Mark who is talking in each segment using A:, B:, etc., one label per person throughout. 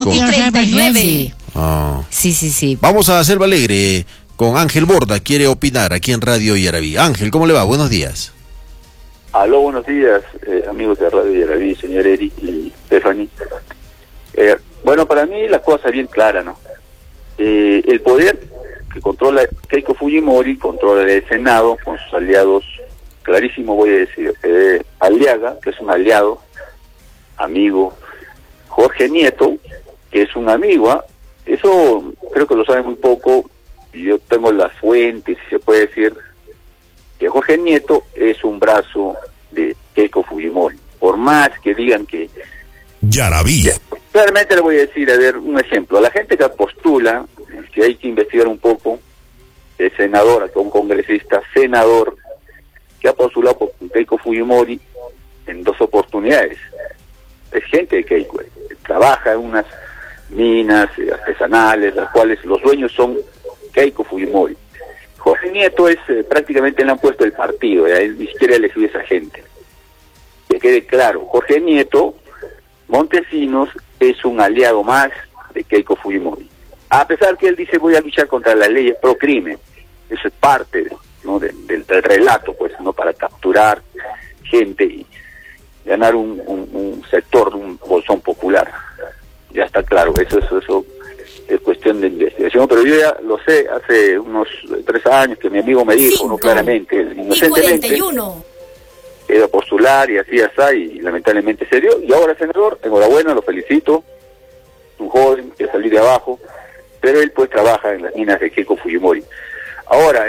A: 20:39. Sí.
B: Vamos a Selva Alegre con Ángel Borda, quiere opinar aquí en Radio Yaraví. Ángel, ¿cómo le va? Buenos días.
C: Aló, buenos días, amigos de Radio Yaraví, señor Eric y Stephanie. Bueno, para mí la cosa es bien clara, ¿no? El poder que controla Keiko Fujimori controla el Senado con sus aliados, clarísimo voy a decir, Aliaga, que es un aliado, amigo, Jorge Nieto, que es un amigo, eso creo que lo sabe muy poco, y yo tengo las fuentes, si se puede decir, que Jorge Nieto es un brazo de Keiko Fujimori, por más que digan que...
D: Yaraví.
C: Claramente le voy a decir, a ver, un ejemplo, la gente que postula, que hay que investigar un poco, el senador, un congresista, senador, que ha postulado por Keiko Fujimori en 2 oportunidades, es gente de Keiko, trabaja en unas minas artesanales, las cuales los dueños son Keiko Fujimori. Jorge Nieto es prácticamente le han puesto el partido, él ni siquiera elegido esa gente. Que quede claro, Jorge Nieto, Montesinos, es un aliado más de Keiko Fujimori. A pesar que él dice voy a luchar contra las leyes pro crimen, eso es parte, ¿no? del relato, pues, no, para capturar gente y ganar un sector, un bolsón popular. Ya está claro, eso es cuestión de investigación, pero yo ya lo sé hace unos 3 años que mi amigo me dijo, ¿no? Claramente, inocentemente, iba a postular y así, y lamentablemente se dio, y ahora senador, enhorabuena, lo felicito, un joven que salió de abajo, pero él pues trabaja en las minas de Keiko Fujimori. Ahora,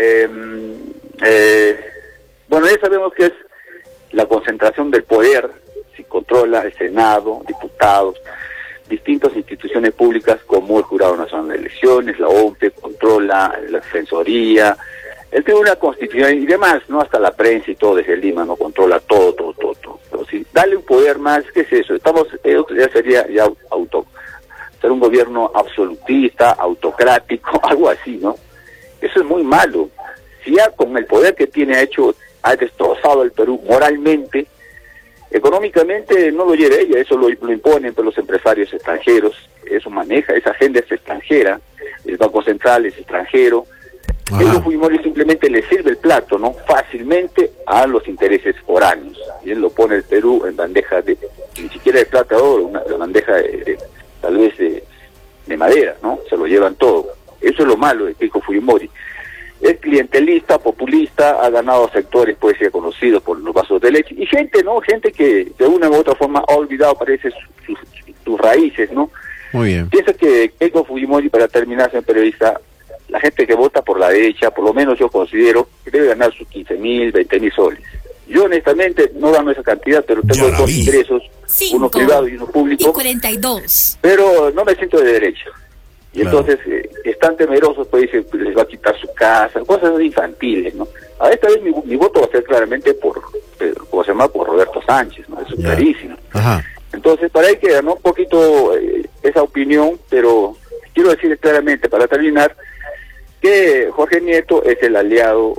C: bueno, ya sabemos que es la concentración del poder, si controla el Senado, diputados, distintas instituciones públicas como el Jurado Nacional de Elecciones, la OMPE, controla la Defensoría, el Tribunal Constitucional y demás, ¿no? Hasta la prensa y todo desde Lima, ¿no? Controla todo. Pero si dale un poder más, ¿qué es eso? Ya sería ser un gobierno absolutista, autocrático, algo así, ¿no? Eso es muy malo. Si ya con el poder que tiene ha destrozado el Perú moralmente, económicamente no lo lleva ella, eso lo imponen pues, los empresarios extranjeros, eso maneja, esa agenda es extranjera, el Banco Central es extranjero, Keiko Fujimori simplemente le sirve el plato, ¿no? Fácilmente a los intereses foráneos, y él lo pone el Perú en bandeja ni siquiera de plata o oro, una bandeja tal vez de madera, ¿no? Se lo llevan todo. Eso es lo malo de Keiko Fujimori. Es clientelista, populista, ha ganado sectores pues ya conocidos por los vasos de leche, y gente que de una u otra forma ha olvidado, parece, sus raíces, ¿no?
B: Muy bien.
C: Pienso que Keiko Fujimori, para terminar, señor periodista, la gente que vota por la derecha, por lo menos yo considero que debe ganar sus 15.000, 20.000 soles. Yo honestamente no gano esa cantidad, pero tengo 2 ingresos, uno privado y uno público,
A: 42.
C: Pero no me siento de derecha. Y entonces están temerosos, pues dicen, les va a quitar su casa, cosas infantiles, ¿no? A esta vez mi voto va a ser claramente por Roberto Sánchez, ¿no? Eso es clarísimo. Entonces, para ahí queda, ¿no? Un poquito esa opinión, pero quiero decirles claramente, para terminar, que Jorge Nieto es el aliado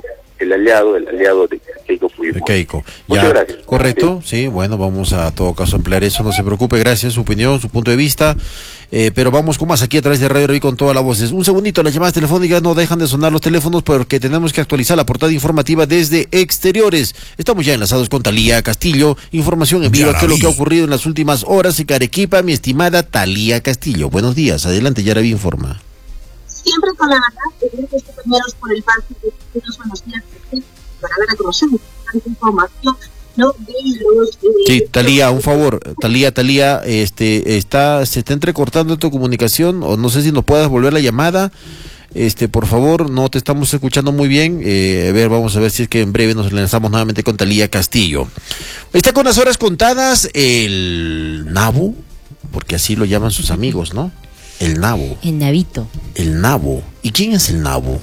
C: de Keiko Fujimori.
B: De Keiko.
C: Muchas gracias.
B: Correcto, sí, bueno, vamos a todo caso ampliar eso, no se preocupe, gracias, su opinión, su punto de vista, pero vamos con más aquí a través de Radio Yaraví con toda la voz. Un segundito, las llamadas telefónicas no dejan de sonar los teléfonos porque tenemos que actualizar la portada informativa desde exteriores. Estamos ya enlazados con Talía Castillo, información en vivo, qué es lo que ha ocurrido en las últimas horas en Arequipa, mi estimada Talía Castillo. Buenos días, adelante, Yaraví informa.
E: Siempre con la verdad, de los compañeros por el parque de los buenos días para dar a conocer tanta información, ¿no? De los...
B: Sí, Talía, un favor, Talía, se está entrecortando tu comunicación, o no sé si nos puedas volver la llamada, por favor, no te estamos escuchando muy bien, vamos a ver si es que en breve nos lanzamos nuevamente con Talía Castillo. Está con las horas contadas el Nabo, porque así lo llaman sus amigos, ¿no? El Nabo.
A: El Nabito.
B: El Nabo. ¿Y quién es el Nabo?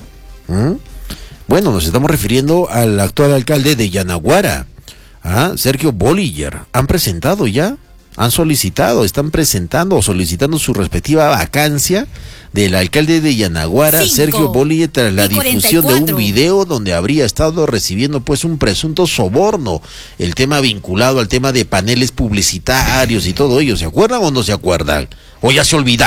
B: Bueno, nos estamos refiriendo al actual alcalde de Yanaguara, Sergio Bolliger. ¿Han presentado ya? ¿Han solicitado? ¿Están presentando o solicitando su respectiva vacancia del alcalde de Yanaguara, Sergio Bolliger, tras la difusión de un video donde habría estado recibiendo pues un presunto soborno? El tema vinculado al tema de paneles publicitarios y todo ello. ¿Se acuerdan o no se acuerdan? ¿O ya se olvidaron?